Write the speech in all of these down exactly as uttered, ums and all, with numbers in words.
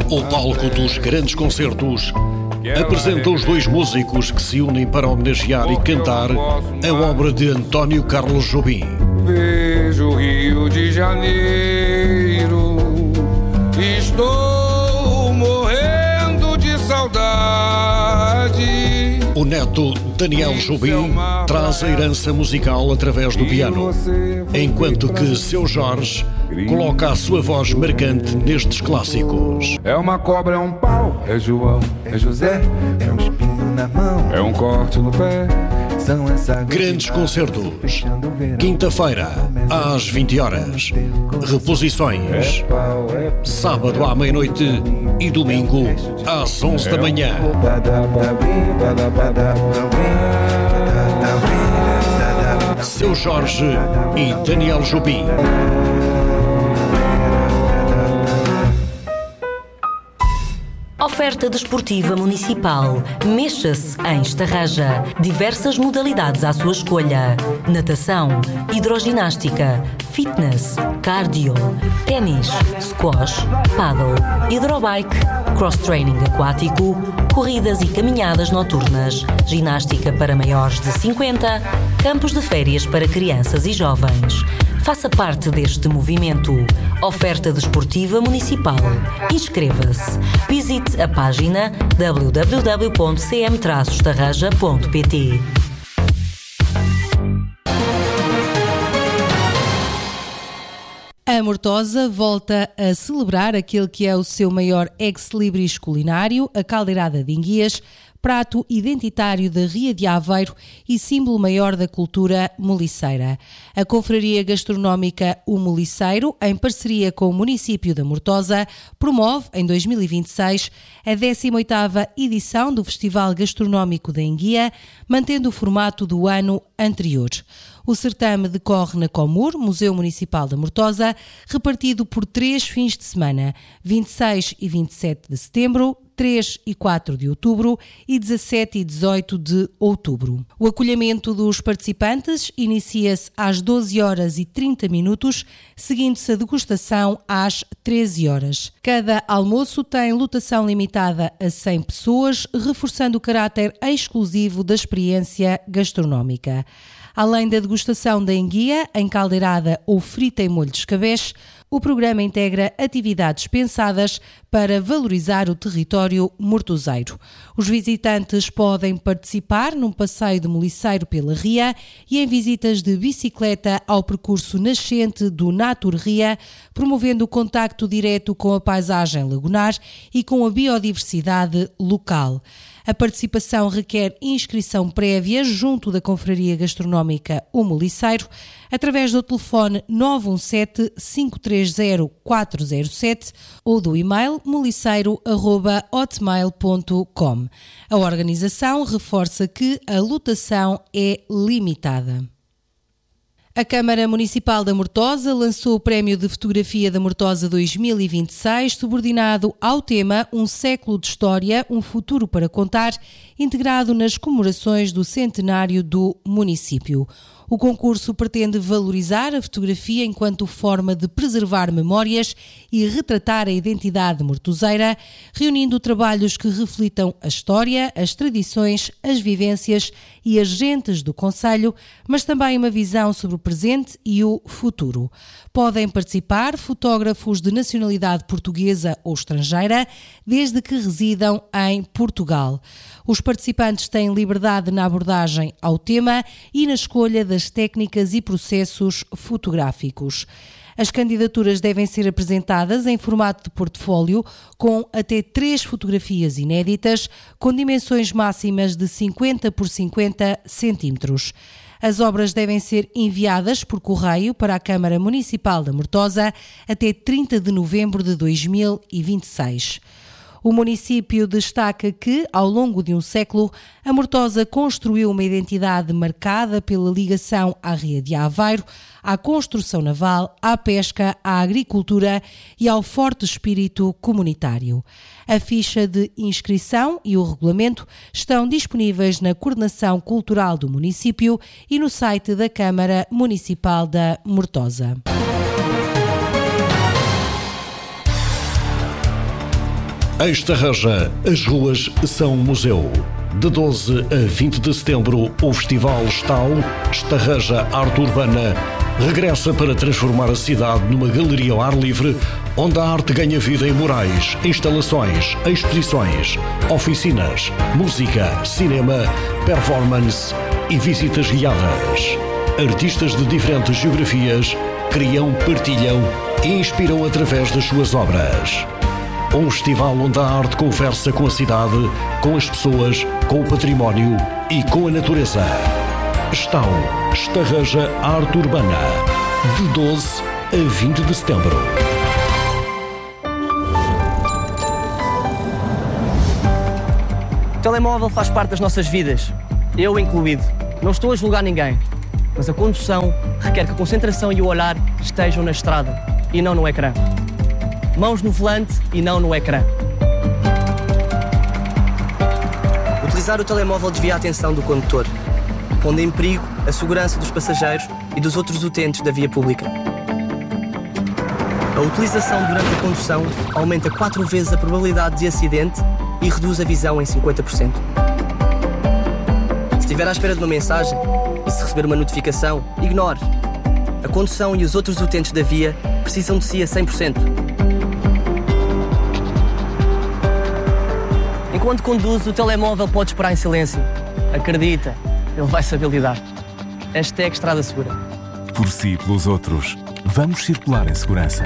O palco dos grandes concertos apresenta os dois músicos que se unem para homenagear e cantar a obra de António Carlos Jobim. Vejo o Rio de Janeiro, estou morrendo de saudade. O neto Daniel Jobim traz a herança musical através do piano, enquanto que seu Jorge coloca a sua voz marcante nestes clássicos. É uma cobra, é um pau, é João, é José, é um espinho na mão, é um corte no pé. Grandes concertos, quinta-feira às vinte horas, reposições, sábado à meia-noite e domingo às onze da manhã. Seu Jorge e Daniel Jobim. Oferta desportiva municipal. Mexa-se em Estarraja. Diversas modalidades à sua escolha. Natação, hidroginástica, fitness, cardio, ténis, squash, paddle, hidrobike, cross-training aquático, corridas e caminhadas noturnas, ginástica para maiores de cinquenta, campos de férias para crianças e jovens. Faça parte deste movimento. Oferta desportiva municipal. Inscreva-se. Visite a página w w w ponto c m traço estarraja ponto p t. A Mortosa volta a celebrar aquele que é o seu maior ex-libris culinário, a caldeirada de enguias, prato identitário da Ria de Aveiro e símbolo maior da cultura moliceira. A Confraria Gastronómica O Moliceiro, em parceria com o município da Mortosa, promove, em dois mil e vinte e seis, a décima oitava edição do Festival Gastronómico da Enguia, mantendo o formato do ano anterior. O certame decorre na Comur, Museu Municipal da Mortosa, repartido por três fins de semana, vinte e seis e vinte e sete de setembro, três e quatro de outubro e dezassete e dezoito de outubro. O acolhimento dos participantes inicia-se às doze horas e trinta minutos, seguindo-se a degustação às treze horas. Cada almoço tem lotação limitada a cem pessoas, reforçando o caráter exclusivo da experiência gastronómica. Além da degustação da enguia, encaldeirada ou frita em molho de escabeche, o programa integra atividades pensadas para valorizar o território mortoseiro. Os visitantes podem participar num passeio de moliceiro pela Ria e em visitas de bicicleta ao percurso nascente do Natur Ria, promovendo o contacto direto com a paisagem lagunar e com a biodiversidade local. A participação requer inscrição prévia junto da Confraria Gastronómica O Moliceiro, através do telefone nove um sete, cinco três zero, quatro zero sete ou do e-mail moliceiro arroba hotmail ponto com. A organização reforça que a lotação é limitada. A Câmara Municipal da Mortosa lançou o Prémio de Fotografia da Mortosa dois mil e vinte e seis, subordinado ao tema Um século de História, um futuro para contar, integrado nas comemorações do centenário do município. O concurso pretende valorizar a fotografia enquanto forma de preservar memórias e retratar a identidade mortoseira, reunindo trabalhos que reflitam a história, as tradições, as vivências e as gentes do concelho, mas também uma visão sobre o presente e o futuro. Podem participar fotógrafos de nacionalidade portuguesa ou estrangeira, desde que residam em Portugal. Os participantes têm liberdade na abordagem ao tema e na escolha das técnicas e processos fotográficos. As candidaturas devem ser apresentadas em formato de portfólio, com até três fotografias inéditas, com dimensões máximas de cinquenta por cinquenta centímetros. As obras devem ser enviadas por correio para a Câmara Municipal da Mortosa até trinta de novembro de dois mil e vinte e seis. O município destaca que, ao longo de um século, a Mortosa construiu uma identidade marcada pela ligação à Ria de Aveiro, à construção naval, à pesca, à agricultura e ao forte espírito comunitário. A ficha de inscrição e o regulamento estão disponíveis na Coordenação Cultural do município e no site da Câmara Municipal da Mortosa. Em Estarreja, as ruas são um museu. De doze a vinte de setembro, o Festival Estal, Estarreja Arte Urbana, regressa para transformar a cidade numa galeria ao ar livre, onde a arte ganha vida em murais, instalações, exposições, oficinas, música, cinema, performance e visitas guiadas. Artistas de diferentes geografias criam, partilham e inspiram através das suas obras. Um festival onde a arte conversa com a cidade, com as pessoas, com o património e com a natureza. Estal, Estarreja Arte Urbana, de doze a vinte de setembro. O telemóvel faz parte das nossas vidas, eu incluído. Não estou a julgar ninguém, mas a condução requer que a concentração e o olhar estejam na estrada e não no ecrã. Mãos no volante e não no ecrã. Utilizar o telemóvel desvia a atenção do condutor, pondo em perigo a segurança dos passageiros e dos outros utentes da via pública. A utilização durante a condução aumenta quatro vezes a probabilidade de acidente e reduz a visão em cinquenta por cento. Se estiver à espera de uma mensagem e se receber uma notificação, ignore. A condução e os outros utentes da via precisam de si a cem por cento. Enquanto conduz, o telemóvel pode esperar em silêncio. Acredita, ele vai saber lidar. Hashtag Estrada Segura. Por si e pelos outros, vamos circular em segurança.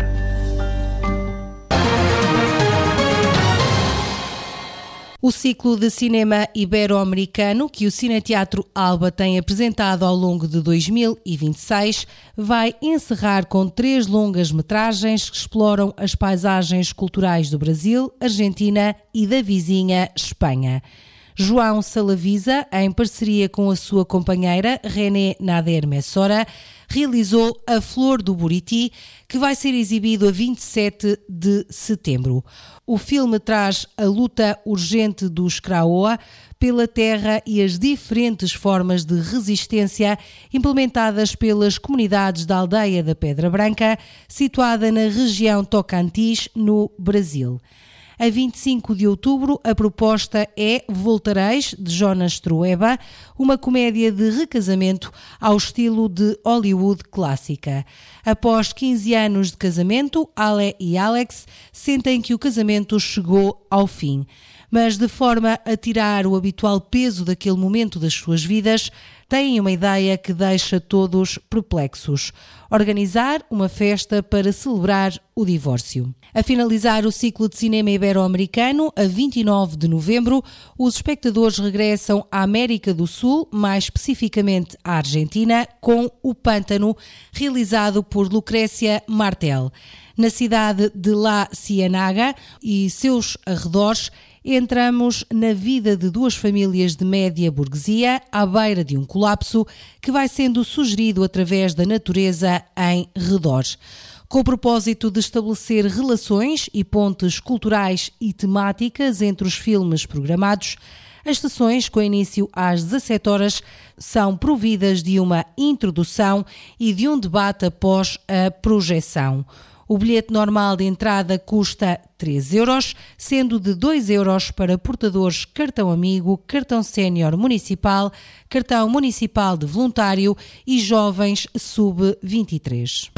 O ciclo de cinema ibero-americano que o Cineteatro Alba tem apresentado ao longo de dois mil e vinte e seis vai encerrar com três longas-metragens que exploram as paisagens culturais do Brasil, Argentina e da vizinha Espanha. João Salavisa, em parceria com a sua companheira René Nader Messora, realizou A Flor do Buriti, que vai ser exibido a vinte e sete de setembro. O filme traz a luta urgente dos Craoa pela terra e as diferentes formas de resistência implementadas pelas comunidades da aldeia da Pedra Branca, situada na região Tocantins, no Brasil. A vinte e cinco de outubro, a proposta é Voltareis, de Jonas Trueba, uma comédia de recasamento ao estilo de Hollywood clássica. Após quinze anos de casamento, Ale e Alex sentem que o casamento chegou ao fim. Mas, de forma a tirar o habitual peso daquele momento das suas vidas, têm uma ideia que deixa todos perplexos: organizar uma festa para celebrar o divórcio. A finalizar o ciclo de cinema ibero-americano, a vinte e nove de novembro, os espectadores regressam à América do Sul, mais especificamente à Argentina, com O Pântano, realizado por Lucrécia Martel. Na cidade de La Ciénaga e seus arredores, entramos na vida de duas famílias de média burguesia à beira de um colapso que vai sendo sugerido através da natureza em redor. Com o propósito de estabelecer relações e pontes culturais e temáticas entre os filmes programados, as sessões, com início às dezassete horas, são providas de uma introdução e de um debate após a projeção. O bilhete normal de entrada custa três euros, sendo de dois euros para portadores cartão amigo, cartão sénior municipal, cartão municipal de voluntário e jovens sub vinte e três.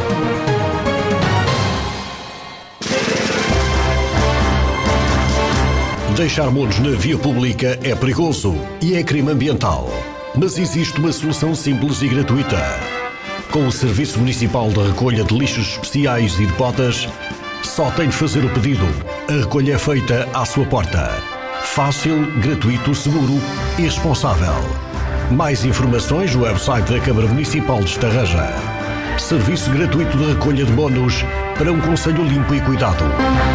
Deixar monos na via pública é perigoso e é crime ambiental. Mas existe uma solução simples e gratuita. Com o Serviço Municipal de Recolha de Lixos Especiais e de Botas, só tem de fazer o pedido. A recolha é feita à sua porta. Fácil, gratuito, seguro e responsável. Mais informações no website da Câmara Municipal de Estarreja. Serviço gratuito de recolha de monos para um concelho limpo e cuidado.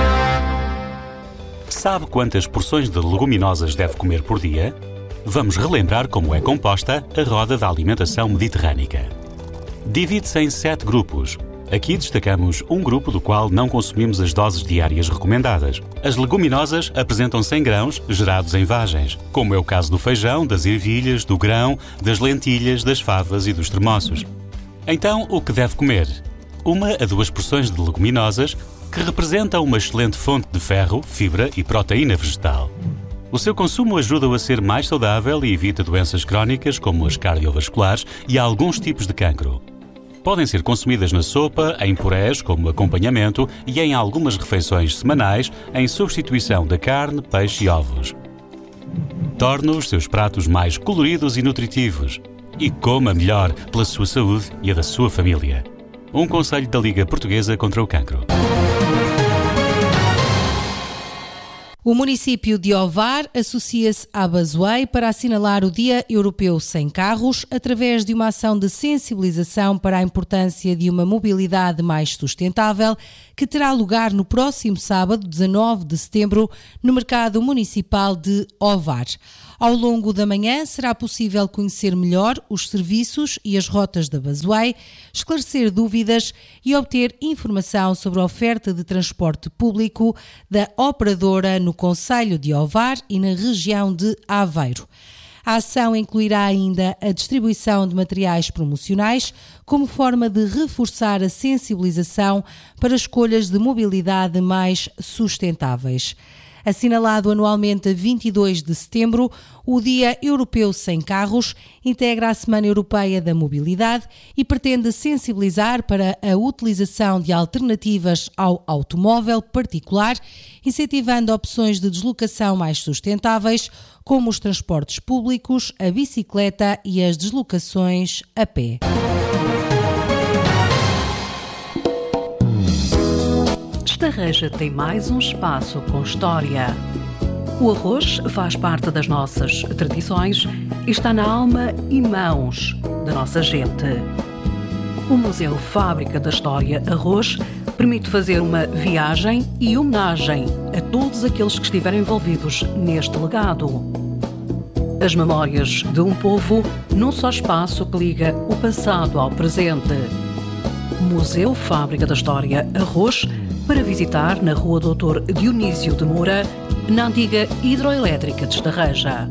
Sabe quantas porções de leguminosas deve comer por dia? Vamos relembrar como é composta a roda da alimentação mediterrânica. Divide-se em sete grupos. Aqui destacamos um grupo do qual não consumimos as doses diárias recomendadas. As leguminosas apresentam cem grãos gerados em vagens, como é o caso do feijão, das ervilhas, do grão, das lentilhas, das favas e dos termossos. Então, o que deve comer? Uma a duas porções de leguminosas, que representa uma excelente fonte de ferro, fibra e proteína vegetal. O seu consumo ajuda-o a ser mais saudável e evita doenças crónicas como as cardiovasculares e alguns tipos de cancro. Podem ser consumidas na sopa, em purés como acompanhamento e em algumas refeições semanais em substituição da carne, peixe e ovos. Torne os seus pratos mais coloridos e nutritivos e coma melhor pela sua saúde e a da sua família. Um conselho da Liga Portuguesa contra o Cancro. O município de Ovar associa-se à Basoei para assinalar o Dia Europeu Sem Carros através de uma ação de sensibilização para a importância de uma mobilidade mais sustentável que terá lugar no próximo sábado, dezanove de setembro, no Mercado Municipal de Ovar. Ao longo da manhã será possível conhecer melhor os serviços e as rotas da Basoei, esclarecer dúvidas e obter informação sobre a oferta de transporte público da operadora no concelho de Ovar e na região de Aveiro. A ação incluirá ainda a distribuição de materiais promocionais como forma de reforçar a sensibilização para escolhas de mobilidade mais sustentáveis. Assinalado anualmente a vinte e dois de setembro, o Dia Europeu Sem Carros integra a Semana Europeia da Mobilidade e pretende sensibilizar para a utilização de alternativas ao automóvel particular, incentivando opções de deslocação mais sustentáveis, como os transportes públicos, a bicicleta e as deslocações a pé. Estarreja tem mais um espaço com história. O arroz faz parte das nossas tradições e está na alma e mãos da nossa gente. O Museu Fábrica da História Arroz permite fazer uma viagem e homenagem a todos aqueles que estiveram envolvidos neste legado. As memórias de um povo num só espaço que liga o passado ao presente. Museu Fábrica da História Arroz, para visitar na Rua doutor Dionísio de Moura, na antiga hidroelétrica de Estarreja.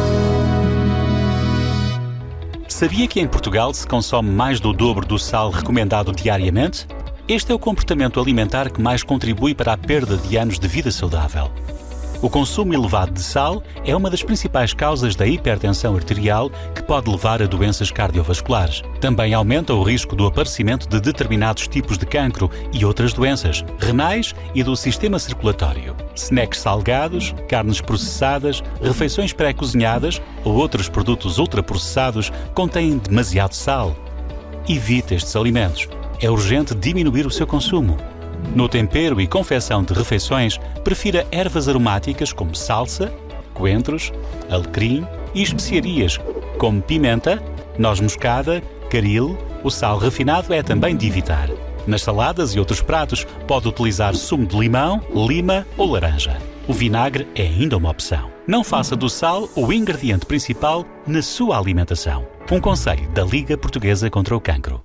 Sabia que em Portugal se consome mais do dobro do sal recomendado diariamente? Este é o comportamento alimentar que mais contribui para a perda de anos de vida saudável. O consumo elevado de sal é uma das principais causas da hipertensão arterial que pode levar a doenças cardiovasculares. Também aumenta o risco do aparecimento de determinados tipos de cancro e outras doenças renais e do sistema circulatório. Snacks salgados, carnes processadas, refeições pré-cozinhadas ou outros produtos ultraprocessados contêm demasiado sal. Evite estes alimentos. É urgente diminuir o seu consumo. No tempero e confecção de refeições, prefira ervas aromáticas como salsa, coentros, alecrim e especiarias como pimenta, noz moscada, caril. O sal refinado é também de evitar. Nas saladas e outros pratos, pode utilizar sumo de limão, lima ou laranja. O vinagre é ainda uma opção. Não faça do sal o ingrediente principal na sua alimentação. Um conselho da Liga Portuguesa contra o Cancro.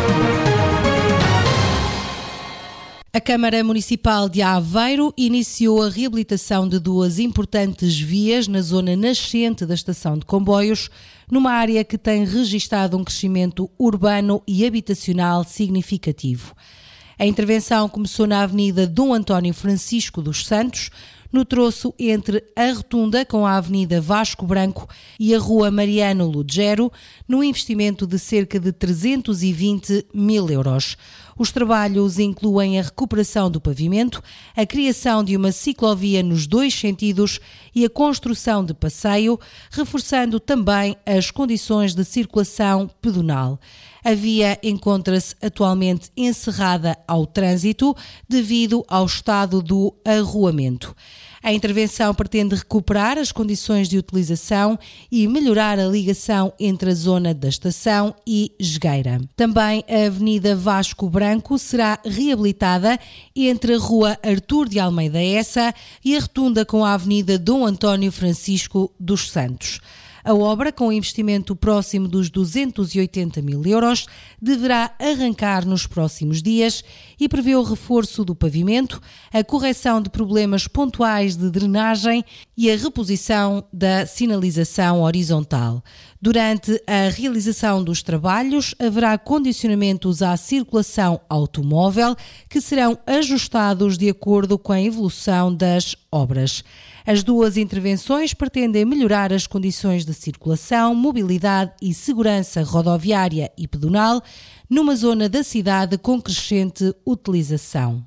A Câmara Municipal de Aveiro iniciou a reabilitação de duas importantes vias na zona nascente da estação de comboios, numa área que tem registado um crescimento urbano e habitacional significativo. A intervenção começou na Avenida Dom António Francisco dos Santos, no troço entre a Rotunda com a Avenida Vasco Branco e a Rua Mariano Lugero, num investimento de cerca de trezentos e vinte mil euros. Os trabalhos incluem a recuperação do pavimento, a criação de uma ciclovia nos dois sentidos e a construção de passeio, reforçando também as condições de circulação pedonal. A via encontra-se atualmente encerrada ao trânsito devido ao estado do arruamento. A intervenção pretende recuperar as condições de utilização e melhorar a ligação entre a zona da estação e Jogueira. Também a Avenida Vasco Branco será reabilitada entre a Rua Artur de Almeida Essa e a rotunda com a Avenida Dom António Francisco dos Santos. A obra, com investimento próximo dos duzentos e oitenta mil euros, deverá arrancar nos próximos dias e prevê o reforço do pavimento, a correção de problemas pontuais de drenagem e a reposição da sinalização horizontal. Durante a realização dos trabalhos, haverá condicionamentos à circulação automóvel que serão ajustados de acordo com a evolução das obras. As duas intervenções pretendem melhorar as condições de circulação, mobilidade e segurança rodoviária e pedonal numa zona da cidade com crescente utilização.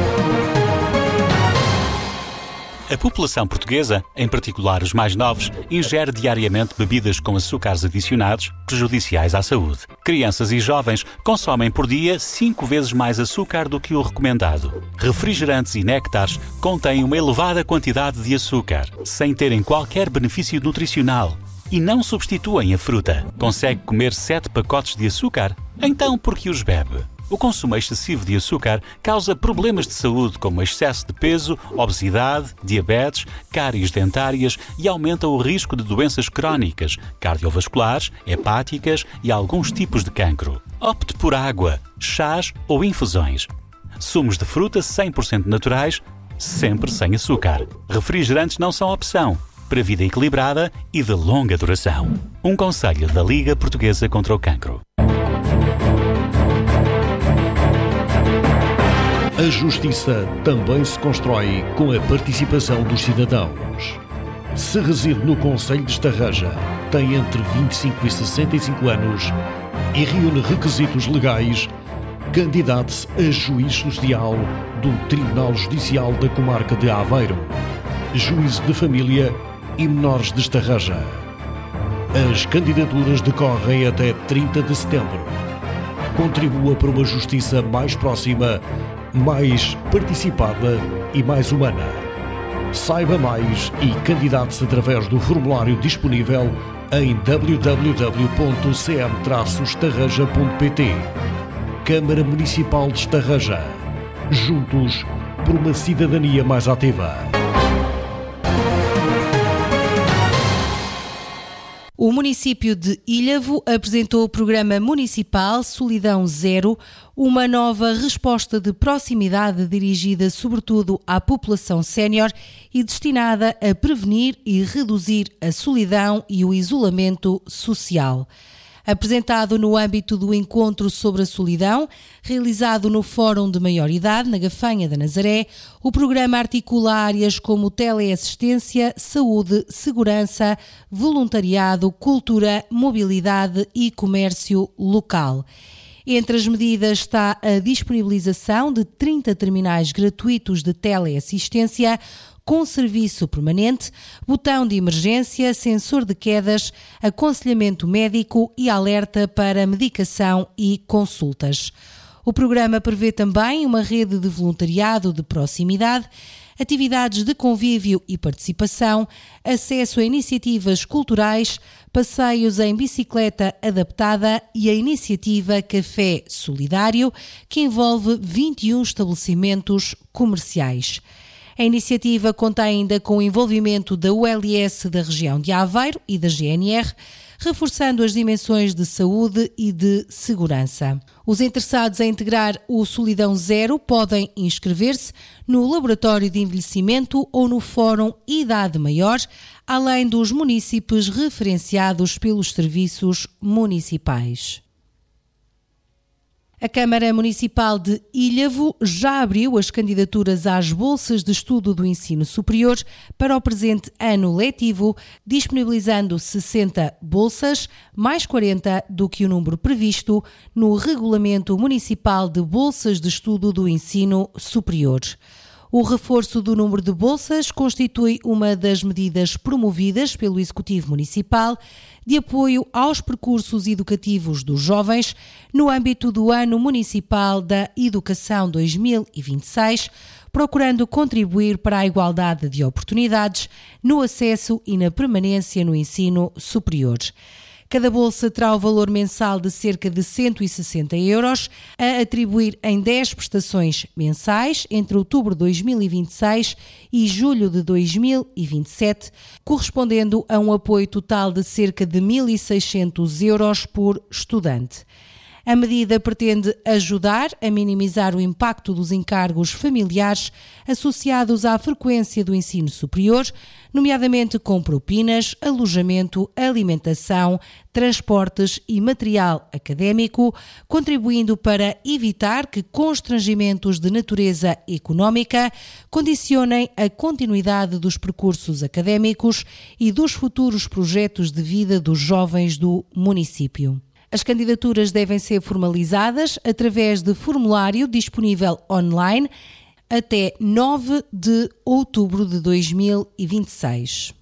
A população portuguesa, em particular os mais novos, ingere diariamente bebidas com açúcares adicionados, prejudiciais à saúde. Crianças e jovens consomem por dia cinco vezes mais açúcar do que o recomendado. Refrigerantes e néctares contêm uma elevada quantidade de açúcar, sem terem qualquer benefício nutricional. E não substituem a fruta. Consegue comer sete pacotes de açúcar? Então por que os bebe? O consumo excessivo de açúcar causa problemas de saúde como excesso de peso, obesidade, diabetes, cáries dentárias e aumenta o risco de doenças crónicas, cardiovasculares, hepáticas e alguns tipos de cancro. Opte por água, chás ou infusões. Sumos de fruta cem por cento naturais, sempre sem açúcar. Refrigerantes não são opção. Para vida equilibrada e de longa duração. Um conselho da Liga Portuguesa contra o Cancro. A justiça também se constrói com a participação dos cidadãos. Se reside no concelho de Estarreja, tem entre vinte e cinco e sessenta e cinco anos e reúne requisitos legais, candidate-se a juiz social do Tribunal Judicial da Comarca de Aveiro, juízo de família e menores de Estarreja. As candidaturas decorrem até trinta de setembro. Contribua para uma justiça mais próxima, mais participada e mais humana. Saiba mais e candidate-se através do formulário disponível em w w w ponto c m traço estarreja ponto p t. Câmara Municipal de Estarreja. Juntos por uma cidadania mais ativa. O município de Ilhavo apresentou o programa municipal Solidão Zero, uma nova resposta de proximidade dirigida sobretudo à população sénior e destinada a prevenir e reduzir a solidão e o isolamento social. Apresentado no âmbito do Encontro sobre a Solidão, realizado no Fórum de Maioridade, na Gafanha da Nazaré, o programa articula áreas como teleassistência, saúde, segurança, voluntariado, cultura, mobilidade e comércio local. Entre as medidas está a disponibilização de trinta terminais gratuitos de teleassistência, com serviço permanente, botão de emergência, sensor de quedas, aconselhamento médico e alerta para medicação e consultas. O programa prevê também uma rede de voluntariado de proximidade, atividades de convívio e participação, acesso a iniciativas culturais, passeios em bicicleta adaptada e a iniciativa Café Solidário, que envolve vinte e um estabelecimentos comerciais. A iniciativa conta ainda com o envolvimento da U L S da região de Aveiro e da G N R, reforçando as dimensões de saúde e de segurança. Os interessados em integrar o Solidão Zero podem inscrever-se no Laboratório de Envelhecimento ou no Fórum Idade Maior, além dos munícipes referenciados pelos serviços municipais. A Câmara Municipal de Ilhavo já abriu as candidaturas às bolsas de estudo do ensino superior para o presente ano letivo, disponibilizando sessenta bolsas, mais quarenta do que o número previsto no Regulamento Municipal de Bolsas de Estudo do Ensino Superior. O reforço do número de bolsas constitui uma das medidas promovidas pelo Executivo Municipal de apoio aos percursos educativos dos jovens no âmbito do Ano Municipal da Educação dois mil e vinte e seis, procurando contribuir para a igualdade de oportunidades no acesso e na permanência no ensino superior. Cada bolsa terá o valor mensal de cerca de cento e sessenta euros, a atribuir em dez prestações mensais entre outubro de dois mil e vinte e seis e julho de dois mil e vinte e sete, correspondendo a um apoio total de cerca de mil e seiscentos euros por estudante. A medida pretende ajudar a minimizar o impacto dos encargos familiares associados à frequência do ensino superior, nomeadamente com propinas, alojamento, alimentação, transportes e material académico, contribuindo para evitar que constrangimentos de natureza económica condicionem a continuidade dos percursos académicos e dos futuros projetos de vida dos jovens do município. As candidaturas devem ser formalizadas através de formulário disponível online até nove de outubro de dois mil e vinte e seis.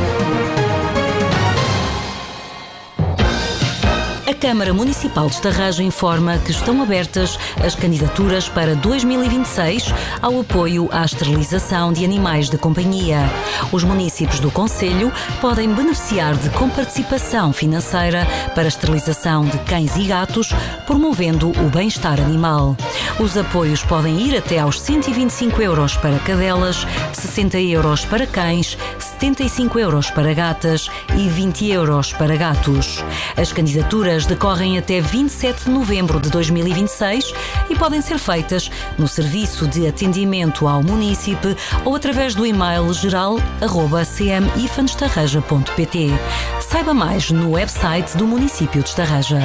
A Câmara Municipal de Estarraja informa que estão abertas as candidaturas para dois mil e vinte e seis ao apoio à esterilização de animais de companhia. Os municípios do concelho podem beneficiar de comparticipação financeira para a esterilização de cães e gatos, promovendo o bem-estar animal. Os apoios podem ir até aos cento e vinte e cinco euros para cadelas, sessenta euros para cães, setenta e cinco euros para gatas e vinte euros para gatos. As candidaturas decorrem até vinte e sete de novembro de dois mil e vinte e seis e podem ser feitas no Serviço de Atendimento ao Munícipe ou através do e-mail geral arroba c m ifan estarraja ponto p t. Saiba mais no website do município de Estarraja.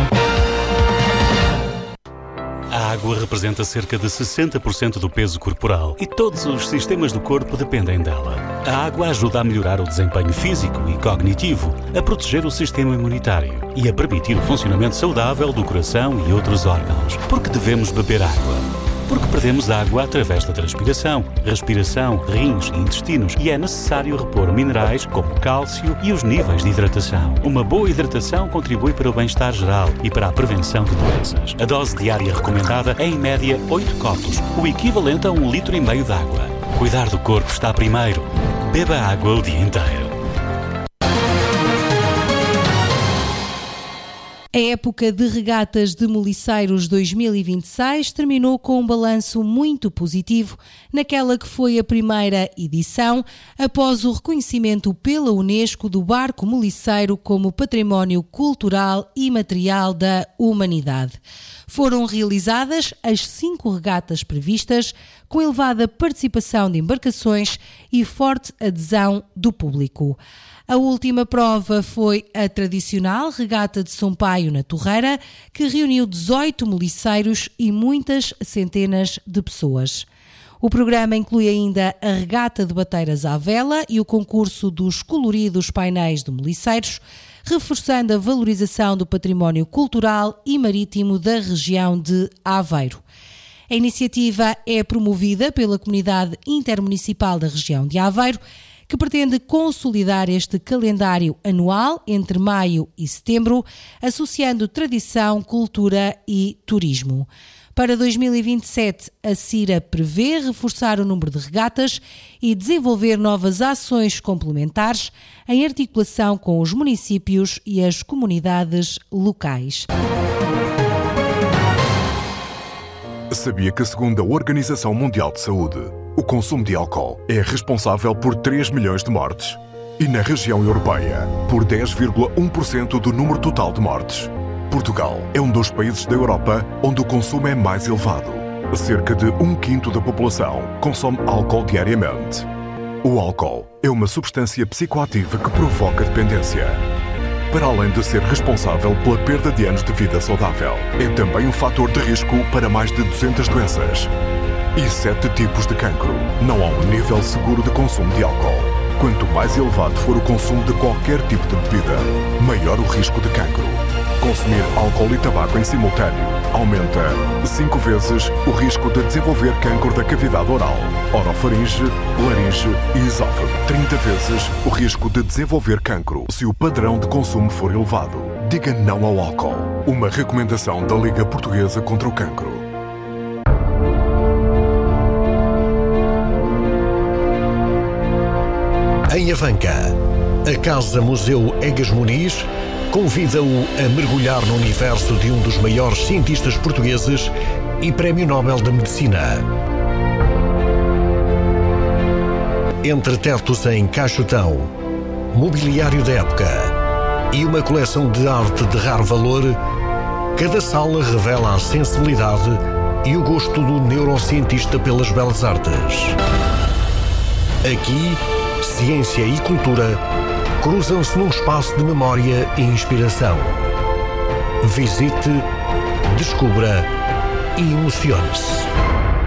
A água representa cerca de sessenta por cento do peso corporal e todos os sistemas do corpo dependem dela. A água ajuda a melhorar o desempenho físico e cognitivo, a proteger o sistema imunitário e a permitir o funcionamento saudável do coração e outros órgãos. Porque devemos beber água? Porque perdemos água através da transpiração, respiração, rins e intestinos e é necessário repor minerais como o cálcio e os níveis de hidratação. Uma boa hidratação contribui para o bem-estar geral e para a prevenção de doenças. A dose diária recomendada é em média oito copos, o equivalente a um litro e meio de água. Cuidar do corpo está primeiro. Beba água o dia inteiro. A época de regatas de Moliceiros dois mil e vinte e seis terminou com um balanço muito positivo naquela que foi a primeira edição após o reconhecimento pela Unesco do barco moliceiro como património cultural e material da humanidade. Foram realizadas as cinco regatas previstas, com elevada participação de embarcações e forte adesão do público. A última prova foi a tradicional Regata de São Paio na Torreira, que reuniu dezoito moliceiros e muitas centenas de pessoas. O programa inclui ainda a Regata de Bateiras à Vela e o concurso dos coloridos painéis de moliceiros, reforçando a valorização do património cultural e marítimo da região de Aveiro. A iniciativa é promovida pela Comunidade Intermunicipal da região de Aveiro, que pretende consolidar este calendário anual entre maio e setembro, associando tradição, cultura e turismo. Para dois mil e vinte e sete, a CIRA prevê reforçar o número de regatas e desenvolver novas ações complementares em articulação com os municípios e as comunidades locais. Sabia que, segundo a Organização Mundial de Saúde, o consumo de álcool é responsável por três milhões de mortes e, na região europeia, por dez vírgula um por cento do número total de mortes. Portugal é um dos países da Europa onde o consumo é mais elevado. Cerca de um quinto da população consome álcool diariamente. O álcool é uma substância psicoativa que provoca dependência. Para além de ser responsável pela perda de anos de vida saudável, é também um fator de risco para mais de duzentas doenças e sete tipos de cancro. Não há um nível seguro de consumo de álcool. Quanto mais elevado for o consumo de qualquer tipo de bebida, maior o risco de cancro. Consumir álcool e tabaco em simultâneo aumenta cinco vezes o risco de desenvolver cancro da cavidade oral, orofaringe, laringe e esófago. trinta vezes o risco de desenvolver cancro se o padrão de consumo for elevado. Diga não ao álcool. Uma recomendação da Liga Portuguesa contra o Cancro. Em Avanca, a Casa Museu Egas Muniz convida-o a mergulhar no universo de um dos maiores cientistas portugueses e Prémio Nobel da Medicina. Entre tetos em caixotão, mobiliário da época e uma coleção de arte de raro valor, cada sala revela a sensibilidade e o gosto do neurocientista pelas belas artes. Aqui, ciência e cultura cruzam-se num espaço de memória e inspiração. Visite, descubra e emocione-se.